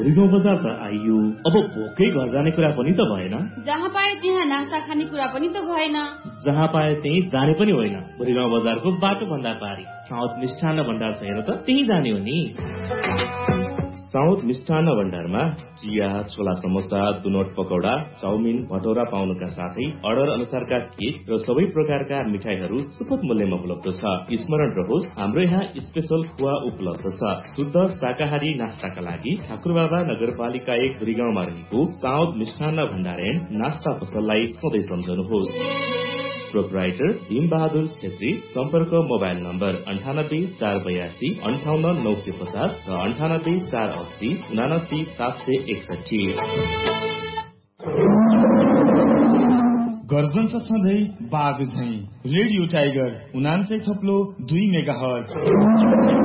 भुरीगाउँ बजार त आइयो, अब भोकै घर जाने कुरा पनि त भएन। जहाँ पाए त्यहाँ नास्ता खाने कुरा पनि त भएन। जहाँ पाए त्यही जाने पनि होइन। भुरीगाउँ बजारको बाटो भन्दा पारी साउथ मिष्ठान्न भण्डार छ हेर त, त्यही जाने हो नि। साउथ मिष्ठान्न भण्डारमा चिया, छोला समोसा, दुनोट पकौडा, चाउमिन, भटौरा पाउनुका साथै अर्डर अनुसारका केक र सबै प्रकारका मिठाईहरू सुपथ मूल्यमा उपलब्ध छ। स्मरण रहोस्, हाम्रो यहाँ स्पेशल खुवा उपलब्ध छ। शुद्ध शाकाहारी नास्ताका लागि ठाकुरबाबा नगरपालिका 1 भुरीगाउँमा रहेको साउथ मिष्ठान्न भण्डार एन्ड नास्ता पसललाई सधैँ सम्झनुहोस्। प्रोपराइटर भीम बहादुर छेत्री। सम्पर्क मोबाइल नम्बर 9848258950 र 9848799761। गर्जन छ सधैँ बाघ झैं। Radio tiger 99.2 megahertz.